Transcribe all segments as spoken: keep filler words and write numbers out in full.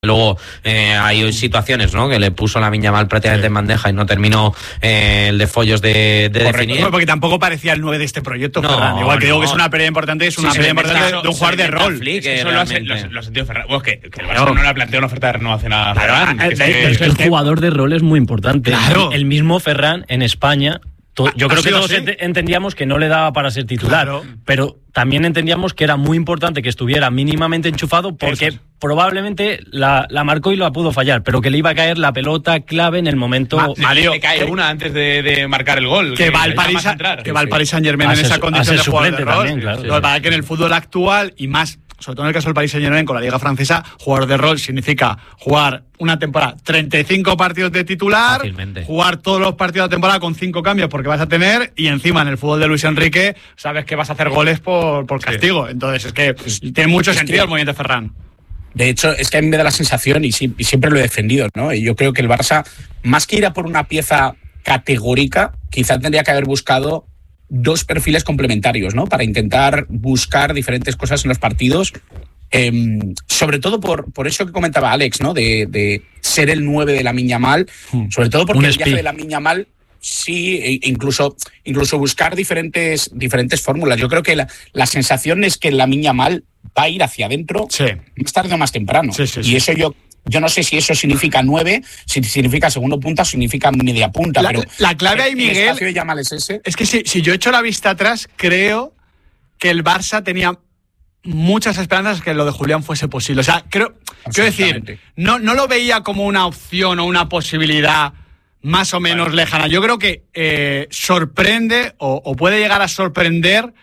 Luego eh, hay situaciones, ¿no?, que le puso Lamine Yamal prácticamente sí. en bandeja y no terminó eh, el de follos de, de definir. Porque tampoco parecía el nueve de este proyecto, no, Ferran. Igual que no. digo que es una pelea importante, es una sí, pelea importante eso, de un jugador de rol. Flick, eso lo ha sentido Ferran. Bueno, es que, que el Barça claro. no le ha planteado una oferta de renovación a Ferran. Claro, que es que, es que el jugador de rol es muy importante. Claro. El mismo Ferran en España, to, yo ¿Ha, creo ha que todos así? entendíamos que no le daba para ser titular, Claro. pero también entendíamos que era muy importante que estuviera mínimamente enchufado porque Eso es. probablemente la, la marcó y la pudo fallar, pero que le iba a caer la pelota clave en el momento. Ma, Mario, le cae que, una antes de, de marcar el gol. Que, que va al Paris, que va al Paris Saint-Germain en esa condición de jugador de rol. También, claro. Lo que pasa es que en el fútbol actual y más, sobre todo en el caso del Paris Saint-Germain con la Liga Francesa, jugador de rol significa jugar una temporada, treinta y cinco partidos de titular, Fácilmente. jugar todos los partidos de temporada con cinco cambios porque vas a tener, y encima en el fútbol de Luis Enrique sabes que vas a hacer goles por, por castigo. Sí. Entonces es que tiene mucho es sentido que, el movimiento de Ferran. De hecho, es que a mí me da la sensación, y, y siempre lo he defendido, ¿no? Y yo creo que el Barça, más que ir a por una pieza categórica, quizás tendría que haber buscado dos perfiles complementarios, ¿no? Para intentar buscar diferentes cosas en los partidos. Eh, sobre todo por, por eso que comentaba Alex, ¿no? De, de ser el nueve de Lamine Yamal, sobre todo porque el viaje de Lamine Yamal sí, e incluso, incluso buscar diferentes, diferentes fórmulas. Yo creo que la, la sensación es que Lamine Yamal va a ir hacia adentro sí. más tarde o más temprano. Sí, sí, y sí. eso yo, yo no sé si eso significa nueve, si significa segundo punta o significa media punta. La, pero la clave ahí, Miguel, el espacio de Yamal es ese. Es que si, si yo echo la vista atrás, creo que el Barça tenía muchas esperanzas que lo de Julián fuese posible. O sea, creo, quiero decir, no, no lo veía como una opción o una posibilidad más o menos vale. lejana. Yo creo que eh, sorprende o, o puede llegar a sorprender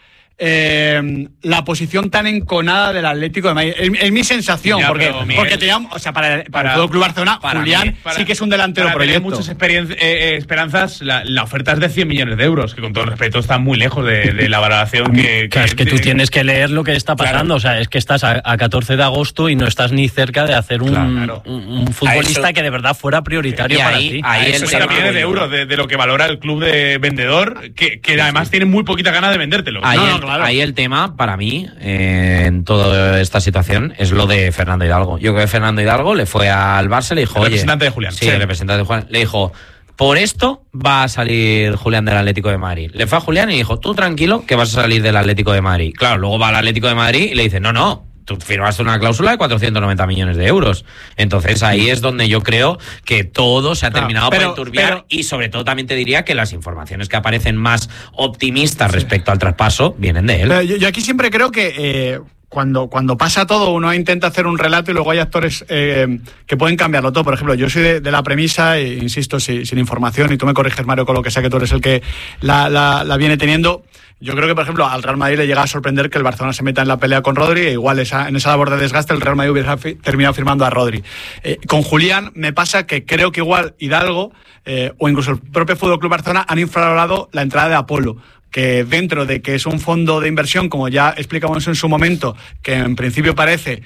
eh, la posición tan enconada del Atlético de Madrid. Es, es mi sensación, ya, porque, Miguel, porque teníamos, o sea, para, para, para el Fútbol Club Barcelona, Julián mí, para, sí que es un delantero para proyecto. Para muchas eh, esperanzas, la, la oferta es de cien millones de euros, que con todo respeto está muy lejos de, de la valoración que, que... Es que tú de, tienes que leer lo que está pasando, claro. O sea, es que estás a, a catorce de agosto y no estás ni cerca de hacer un, claro. un, un futbolista eso, que de verdad fuera prioritario y para ahí, ti. Ahí eso es millones de euros de, de lo que valora el club de vendedor, que, que además sí. tiene muy poquita gana de vendértelo. Ahí, no, el, no, claro. ahí el tema, para mí, eh, en toda esta situación, es lo de Fernando Hidalgo. Yo creo que Fernando Hidalgo le fue al Barça y le dijo, el oye... representante de Julián. Sí, sí, el representante de Julián. Le dijo, por esto va a salir Julián del Atlético de Madrid. Le fue a Julián y dijo, tú tranquilo que vas a salir del Atlético de Madrid. Claro, luego va al Atlético de Madrid y le dice, no, no, tú firmaste una cláusula de cuatrocientos noventa millones de euros. Entonces ahí es donde yo creo que todo se ha terminado claro, pero, por enturbiar pero, y sobre todo también te diría que las informaciones que aparecen más optimistas sí. respecto al traspaso vienen de él. Yo, yo aquí siempre creo que eh, cuando, cuando pasa todo uno intenta hacer un relato y luego hay actores eh, que pueden cambiarlo todo. Por ejemplo, yo soy de, de la premisa, e insisto, si, sin información, y tú me corriges, Mario, con lo que sea, que tú eres el que la, la, la viene teniendo. Yo creo que, por ejemplo, al Real Madrid le llega a sorprender que el Barcelona se meta en la pelea con Rodri, e igual esa, en esa labor de desgaste el Real Madrid hubiera fi, terminado firmando a Rodri. Eh, con Julián me pasa que creo que igual Hidalgo eh, o incluso el propio Fútbol Club Barcelona han infravalorado la entrada de Apolo, que dentro de que es un fondo de inversión, como ya explicamos en su momento, que en principio parece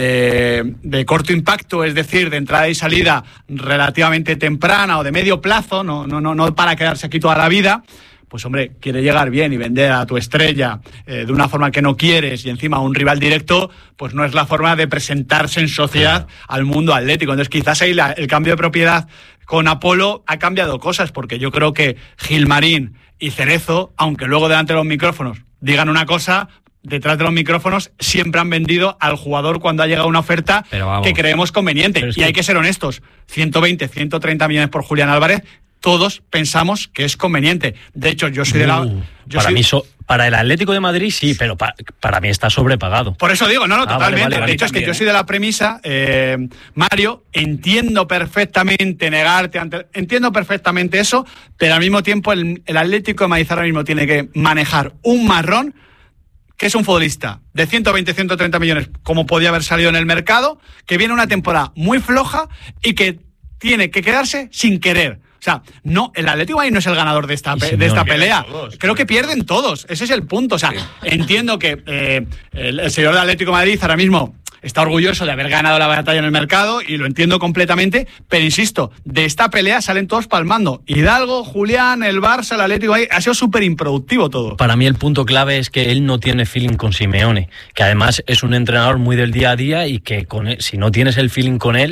de, de corto impacto, es decir, de entrada y salida relativamente temprana o de medio plazo, no, no, no, no para quedarse aquí toda la vida, pues hombre, quiere llegar bien y vender a tu estrella eh, de una forma que no quieres y encima a un rival directo, pues no es la forma de presentarse en sociedad claro. al mundo atlético. Entonces quizás ahí la, el cambio de propiedad con Apolo ha cambiado cosas, porque yo creo que Gilmarín y Cerezo, aunque luego delante de los micrófonos digan una cosa, detrás de los micrófonos siempre han vendido al jugador cuando ha llegado una oferta que creemos conveniente. Pero y que... hay que ser honestos, ciento veinte, ciento treinta millones por Julián Álvarez, todos pensamos que es conveniente. De hecho, yo soy de la... Uh, yo para soy... mí so, para el Atlético de Madrid sí, pero pa, para mí está sobrepagado. Por eso digo, no, no, ah, totalmente. Vale, vale, de hecho, también, es que yo ¿eh? soy de la premisa, eh, Mario, entiendo perfectamente negarte ante... Entiendo perfectamente eso, pero al mismo tiempo el, el Atlético de Madrid ahora mismo tiene que manejar un marrón que es un futbolista de ciento veinte, ciento treinta millones, como podía haber salido en el mercado, que viene una temporada muy floja y que tiene que quedarse sin querer. O sea, no, el Atlético de Madrid no es el ganador de esta, pe- de esta pelea. Todos, Creo que pierden todos. Ese es el punto. O sea, sí. entiendo que eh, el, el señor del Atlético de Madrid ahora mismo está orgulloso de haber ganado la batalla en el mercado y lo entiendo completamente, pero insisto, de esta pelea salen todos palmando. Hidalgo, Julián, el Barça, el Atlético, ha sido súper improductivo todo. Para mí el punto clave es que él no tiene feeling con Simeone, que además es un entrenador muy del día a día y que con él, si no tienes el feeling con él,